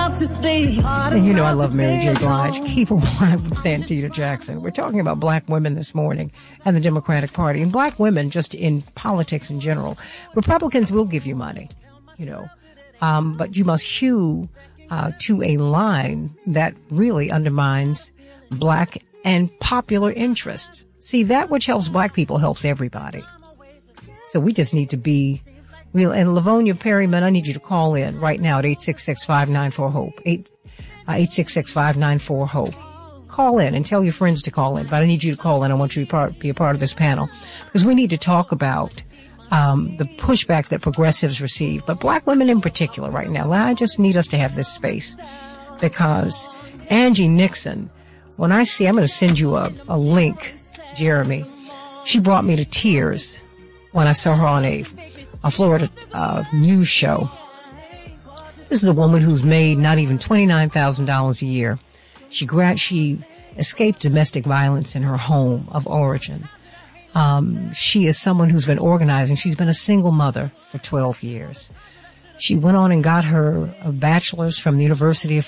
And you know I love Mary J. Blige. Keep alive with Santita Jackson. We're talking about black women this morning and the Democratic Party. And black women, just in politics in general. Republicans will give you money, but you must hew to a line that really undermines black and popular interests. See, that which helps black people helps everybody. So we just need to be real. And Livonia Perryman, I need you to call in right now at 866-594-HOPE, 866-594-HOPE. Call in and tell your friends to call in. But I need you to call in. I want you to be a part of this panel because we need to talk about the pushback that progressives receive, but black women in particular right now. I just need us to have this space because Angie Nixon, when I'm going to send you a link, Jeremy. She brought me to tears when I saw her on a Florida news show. This is a woman who's made not even $29,000 a year. She escaped domestic violence in her home of origin. She is someone who's been organizing. She's been a single mother for 12 years. She went on and got her bachelor's from the University of